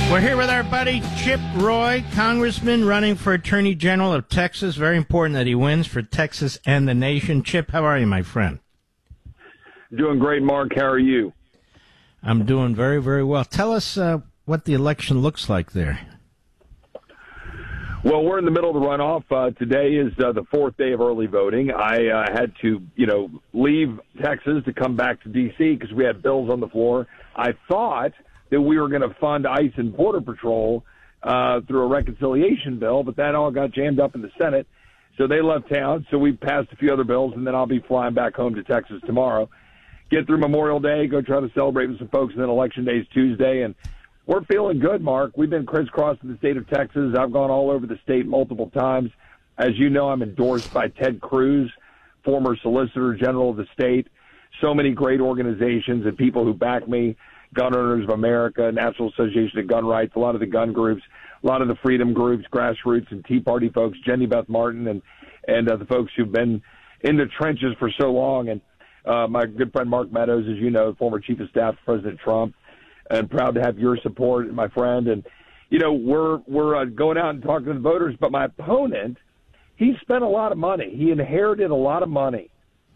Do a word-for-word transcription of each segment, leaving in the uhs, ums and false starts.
We're here with our buddy Chip Roy, congressman running for Attorney General of Texas. Very important that he wins for Texas and the nation. Chip, how are you, my friend? Doing great, Mark. How are you? I'm doing very, very well. Tell us uh, what the election looks like there. Well, we're in the middle of the runoff. Uh, today is uh, the fourth day of early voting. I uh, had to, you know, leave Texas to come back to D C because we had bills on the floor. I thought that we were going to fund ICE and Border Patrol uh, through a reconciliation bill, but that all got jammed up in the Senate. So they left town. So we passed a few other bills, and then I'll be flying back home to Texas tomorrow. Get through Memorial Day, go try to celebrate with some folks, and then Election Day is Tuesday. And we're feeling good, Mark. We've been crisscrossing the state of Texas. I've gone all over the state multiple times. As you know, I'm endorsed by Ted Cruz, former Solicitor General of the state. So many great organizations and people who back me. Gun Owners of America, National Association of Gun Rights, a lot of the gun groups, a lot of the freedom groups, grassroots and Tea Party folks, Jenny Beth Martin, and and uh, the folks who've been in the trenches for so long. And uh, my good friend Mark Meadows, as you know, former Chief of Staff to President Trump, and proud to have your support, my friend. And, you know, we're, we're uh, going out and talking to the voters, but my opponent, he spent a lot of money. He inherited a lot of money.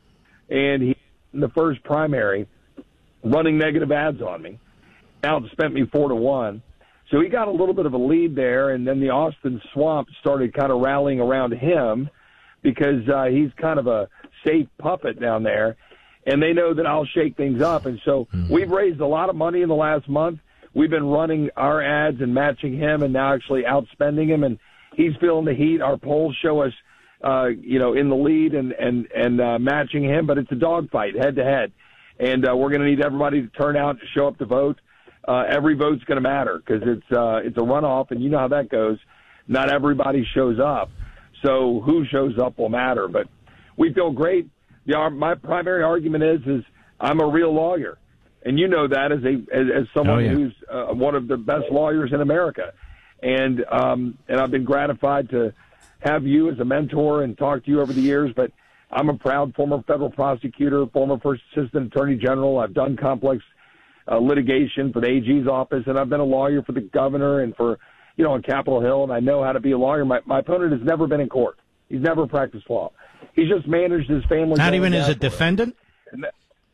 And he, in the first primary, running negative ads on me, outspent me four to one. So he got a little bit of a lead there, and then the Austin Swamp started kind of rallying around him because uh, he's kind of a safe puppet down there, and they know that I'll shake things up. And so mm-hmm. we've raised a lot of money in the last month. We've been running our ads and matching him and now actually outspending him, and he's feeling the heat. Our polls show us, uh, you know, in the lead and, and, and uh, matching him, but it's a dogfight head-to-head. And uh, we're going to need everybody to turn out to show up to vote. Uh, every vote's going to matter because it's uh, it's a runoff, and you know how that goes. Not everybody shows up, so who shows up will matter. But we feel great. The, my primary argument is is I'm a real lawyer, and you know that as a as, as someone oh, yeah. who's uh, one of the best lawyers in America, and um, and I've been gratified to have you as a mentor and talk to you over the years, but I'm a proud former federal prosecutor, former first assistant attorney general. I've done complex uh, litigation for the A G's office, and I've been a lawyer for the governor and for, you know, on Capitol Hill, and I know how to be a lawyer. My, my opponent has never been in court. He's never practiced law. He's just managed his family. Not even as a defendant? That,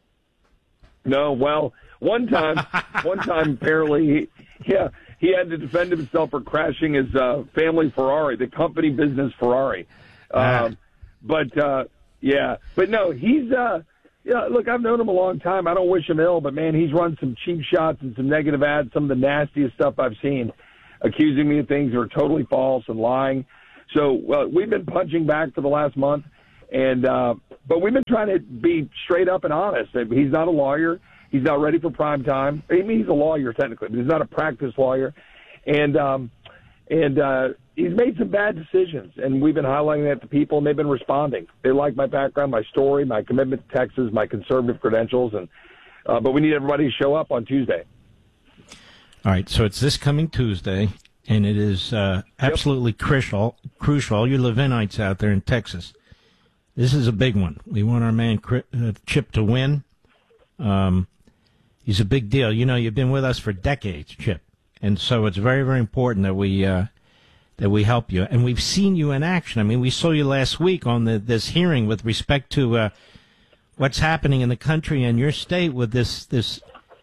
no, well, one time, one time apparently, he, yeah, he had to defend himself for crashing his uh, family Ferrari, the company business Ferrari. Ah. Um, but, uh, Yeah, but no, he's, uh, yeah, look, I've known him a long time. I don't wish him ill, but, man, he's run some cheap shots and some negative ads, some of the nastiest stuff I've seen, accusing me of things that are totally false and lying. So uh, we've been punching back for the last month, and uh, but we've been trying to be straight up and honest. He's not a lawyer. He's not ready for prime time. I mean, he's a lawyer technically, but he's not a practice lawyer. And, um, and, uh, he's made some bad decisions, and we've been highlighting that to people, and they've been responding. They like my background, my story, my commitment to Texas, my conservative credentials, and uh, but we need everybody to show up on Tuesday. All right, so it's this coming Tuesday, and it is uh, absolutely yep. crucial. Crucial, all you Levinites out there in Texas. This is a big one. We want our man uh, Chip to win. Um, he's a big deal. You know, you've been with us for decades, Chip, and so it's very, very important that we. Uh, that we help you. And we've seen you in action. I mean, we saw you last week on the, this hearing with respect to uh, what's happening in the country and your state with this, this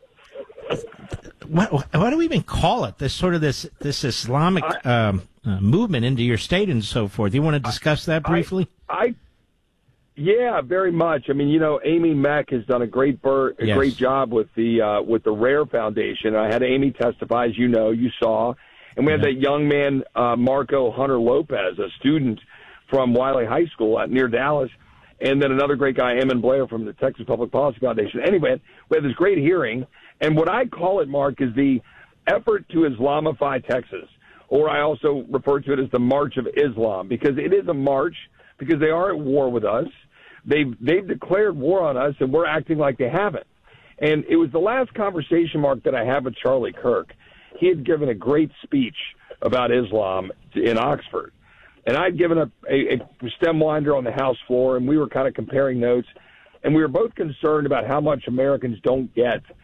what, what do we even call it? This sort of this, this Islamic um, uh, movement into your state and so forth. Do you want to discuss that briefly? I, I yeah, very much. I mean, you know, Amy Meck has done a great bur- a yes. great job with the uh, with the RARE Foundation. I had Amy testify, as you know, you saw. And we had that young man, uh, Marco Hunter Lopez, a student from Wiley High School out near Dallas, and then another great guy, Eamon Blair from the Texas Public Policy Foundation. Anyway, we had this great hearing, and what I call it, Mark, is the effort to Islamify Texas, or I also refer to it as the March of Islam, because it is a march, because they are at war with us. They've, they've declared war on us, and we're acting like they haven't. And it was the last conversation, Mark, that I had with Charlie Kirk. He had given a great speech about Islam in Oxford. And I'd given a, a, a stem winder on the House floor, and we were kind of comparing notes. And we were both concerned about how much Americans don't get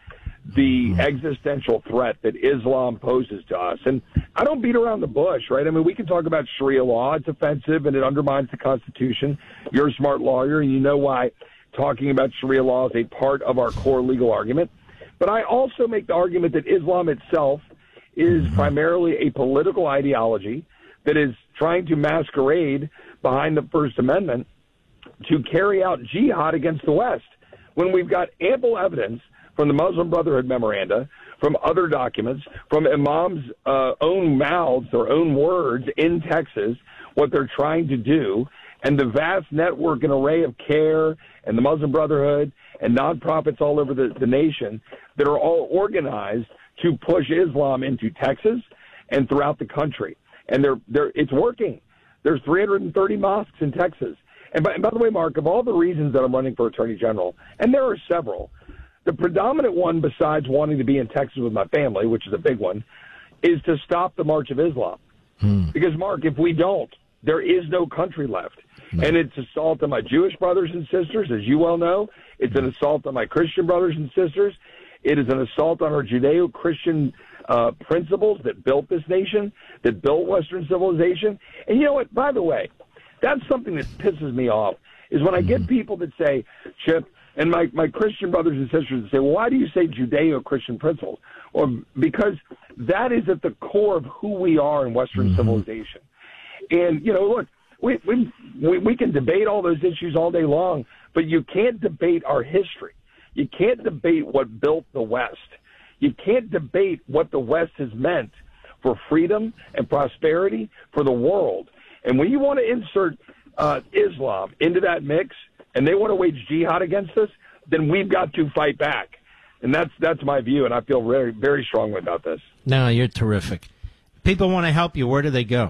the existential threat that Islam poses to us. And I don't beat around the bush, right? I mean, we can talk about Sharia law. It's offensive and it undermines the Constitution. You're a smart lawyer, and you know why talking about Sharia law is a part of our core legal argument. But I also make the argument that Islam itself is primarily a political ideology that is trying to masquerade behind the First Amendment to carry out jihad against the West, when we've got ample evidence from the Muslim Brotherhood memoranda, from other documents, from imams' uh, own mouths, their own words in Texas, what they're trying to do, and the vast network and array of CARE and the Muslim Brotherhood and nonprofits all over the, the nation that are all organized to push Islam into Texas and throughout the country. And they're, they're, it's working. There's three hundred thirty mosques in Texas. And by, and by the way, Mark, of all the reasons that I'm running for Attorney General, and there are several, the predominant one, besides wanting to be in Texas with my family, which is a big one, is to stop the March of Islam. Hmm. Because, Mark, if we don't, there is no country left. Hmm. And it's assault on my Jewish brothers and sisters, as you well know. It's an assault on my Christian brothers and sisters. It is an assault on our Judeo-Christian uh, principles that built this nation, that built Western civilization. And you know what? By the way, that's something that pisses me off, is when I get people that say, Chip, and my, my Christian brothers and sisters that say, well, why do you say Judeo-Christian principles? Or because that is at the core of who we are in Western mm-hmm. civilization. And, you know, look, we, we, we, we can debate all those issues all day long, but you can't debate our history. You can't debate what built the West. You can't debate what the West has meant for freedom and prosperity for the world. And when you want to insert uh, Islam into that mix, and they want to wage jihad against us, then we've got to fight back. And that's that's my view, and I feel very, very strongly about this. No, you're terrific. People want to help you. Where do they go?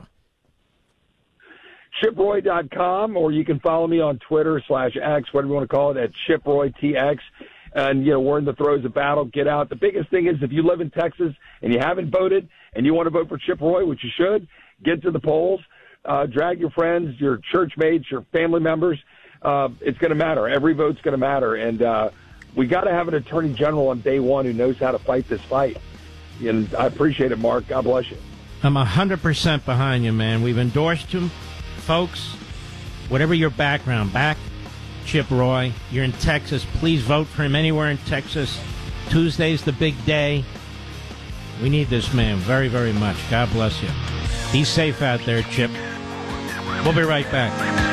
Chip Roy dot com, or you can follow me on Twitter slash X, whatever you want to call it, at ChipRoyTX. And, you know, we're in the throes of battle. Get out. The biggest thing is if you live in Texas and you haven't voted and you want to vote for Chip Roy, which you should, get to the polls. Uh, drag your friends, your church mates, your family members. Uh, it's going to matter. Every vote's going to matter. And uh, we got to have an attorney general on day one who knows how to fight this fight. And I appreciate it, Mark. God bless you. I'm one hundred percent behind you, man. We've endorsed him. Folks, whatever your background, back Chip Roy. You're in Texas. Please vote for him anywhere in Texas. Tuesday's the big day. We need this man very, very much. God bless you. Be safe out there, Chip. We'll be right back.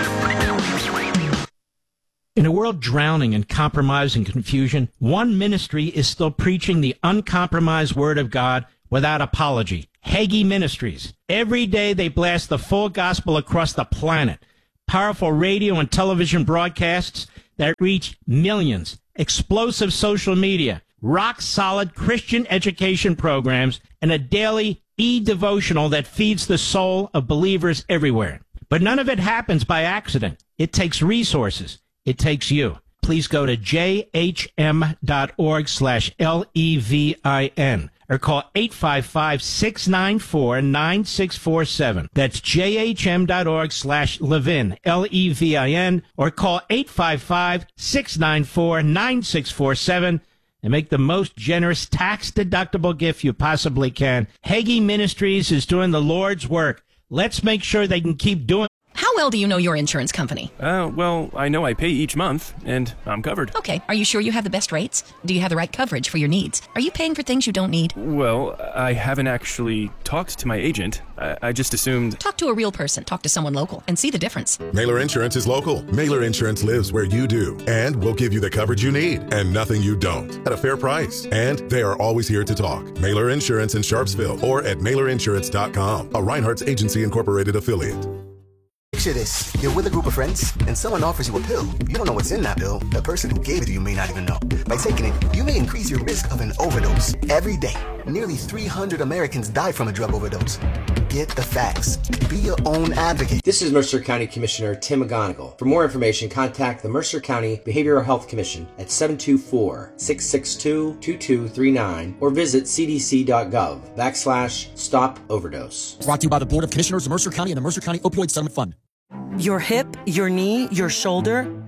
In a world drowning in compromise and confusion, one ministry is still preaching the uncompromised word of God without apology. Hagee Ministries. Every day they blast the full gospel across the planet. Powerful radio and television broadcasts that reach millions. Explosive social media. Rock-solid Christian education programs. And a daily e-devotional that feeds the soul of believers everywhere. But none of it happens by accident. It takes resources. It takes you. Please go to j h m dot org slash L E V I N or call eight five five, six nine four, nine six four seven. That's j h m dot org slash Levin, L E V I N, or call eight five five, six nine four, nine six four seven and make the most generous tax-deductible gift you possibly can. Hagee Ministries is doing the Lord's work. Let's make sure they can keep doing it. How well do you know your insurance company? Uh, well, I know I pay each month, and I'm covered. Okay. Are you sure you have the best rates? Do you have the right coverage for your needs? Are you paying for things you don't need? Well, I haven't actually talked to my agent. I, I just assumed... Talk to a real person. Talk to someone local and see the difference. Mailer Insurance is local. Mailer Insurance lives where you do. And we'll give you the coverage you need and nothing you don't at a fair price. And they are always here to talk. Mailer Insurance in Sharpsville or at mailer insurance dot com, a Reinhardt's Agency Incorporated affiliate. Picture this. You're with a group of friends, and someone offers you a pill. You don't know what's in that pill. The person who gave it to you may not even know. By taking it, you may increase your risk of an overdose. Every day, nearly three hundred Americans die from a drug overdose. Get the facts. Be your own advocate. This is Mercer County Commissioner Tim McGonigal. For more information, contact the Mercer County Behavioral Health Commission at seven two four, six six two, two two three nine or visit c d c dot gov backslash stop overdose. Brought to you by the Board of Commissioners of Mercer County and the Mercer County Opioid Settlement Fund. Your hip, your knee, your shoulder.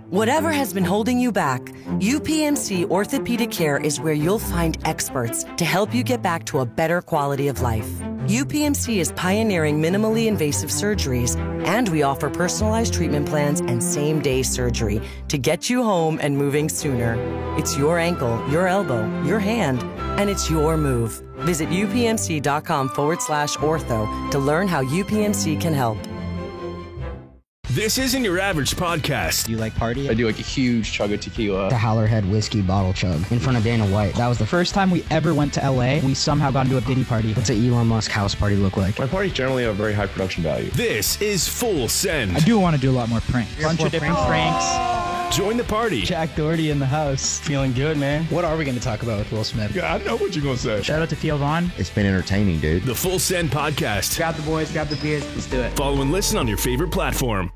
Whatever has been holding you back, U P M C Orthopedic Care is where you'll find experts to help you get back to a better quality of life. U P M C is pioneering minimally invasive surgeries, and we offer personalized treatment plans and same-day surgery to get you home and moving sooner. It's your ankle, your elbow, your hand, and it's your move. Visit upmc.com forward slash ortho to learn how U P M C can help. This isn't your average podcast. Do you like party? I do like a huge chug of tequila. The Howlerhead whiskey bottle chug in front of Dana White. That was the first time we ever went to L A. We somehow got into a Diddy party. What's an Elon Musk house party look like? My parties generally have very high production value. This is Full Send. I do want to do a lot more pranks. A bunch of different pranks. Join the party. Jack Doherty in the house. Feeling good, man. What are we going to talk about with Will Smith? Yeah, I know what you're going to say. Shout out to Theo Vaughn. It's been entertaining, dude. The Full Send podcast. Grab the boys, grab the beers. Let's do it. Follow and listen on your favorite platform.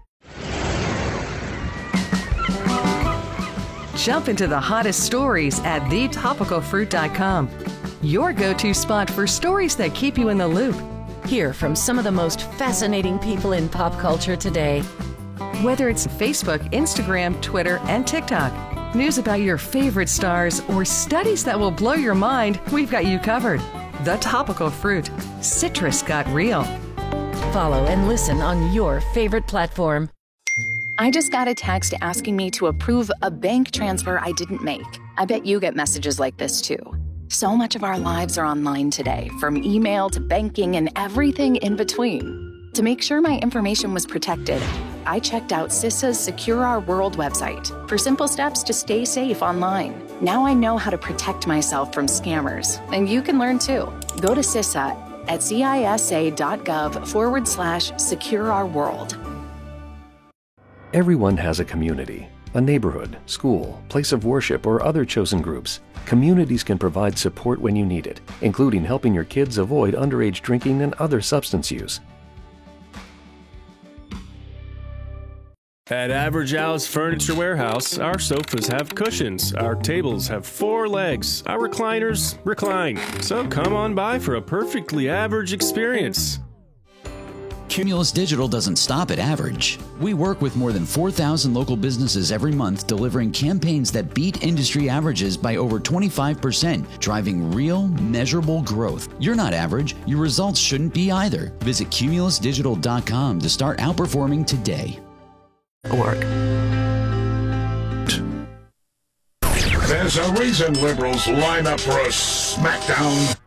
Jump into the hottest stories at the topical fruit dot com. Your go-to spot for stories that keep you in the loop. Hear from some of the most fascinating people in pop culture today. Whether it's Facebook, Instagram, Twitter, and TikTok, news about your favorite stars, or studies that will blow your mind, we've got you covered. The Topical Fruit. Citrus got real. Follow and listen on your favorite platform. I just got a text asking me to approve a bank transfer I didn't make. I bet you get messages like this too. So much of our lives are online today, from email to banking and everything in between. To make sure my information was protected, I checked out CISA's Secure Our World website for simple steps to stay safe online. Now I know how to protect myself from scammers, and you can learn too. Go to CISA at cisa.gov forward slash secure our world. Everyone has a community, a neighborhood, school, place of worship, or other chosen groups. Communities can provide support when you need it, including helping your kids avoid underage drinking and other substance use. At Average Al's Furniture Warehouse, our sofas have cushions, our tables have four legs, our recliners recline. So come on by for a perfectly average experience. Cumulus Digital doesn't stop at average. We work with more than four thousand local businesses every month, delivering campaigns that beat industry averages by over twenty-five percent, driving real, measurable growth. You're not average. Your results shouldn't be either. Visit cumulus digital dot com to start outperforming today. Org. There's a reason liberals line up for a smackdown